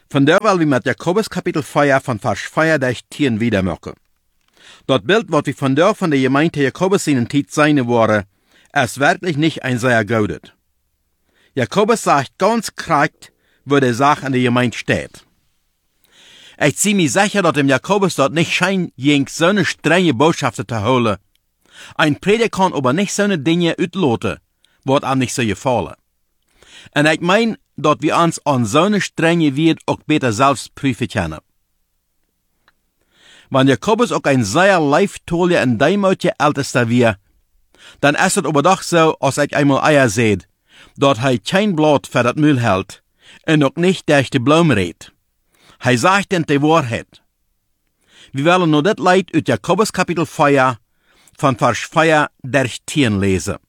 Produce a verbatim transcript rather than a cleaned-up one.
Von der wollen wir mit Jakobus Kapitel vier von Vers vier durch zehn wiedermachen. Dort Bild, was wir von der von der Gemeinde Jakobus in Zeit seine wurde, ist wirklich nicht ein sehr gutes. Jakobus sagt ganz korrekt, wo der Sache an der Gemeinde steht. Ich zieh mir sicher, dass dem Jakobus dort nicht scheint, jeng so eine strenge Botschaften zu holen. Ein Prediger kann aber nicht so eine Dinge utloten, wird ihm nicht so gefallen. Und ich mein, dass wir uns an so eine strenge Wert auch besser selbst prüfen können. Wenn Jakobus auch ein sehr leiftolle und deimütige Ältester wir, dann ist es aber doch so, als ich einmal eier seht, dass er kein Blatt für das Müll hält und auch nicht durch die Blumen redet. Er sagt denn die Wahrheit. Wir wollen nur das Leid aus Jakobus Kapitel vier von Vers vier durch zehn lesen.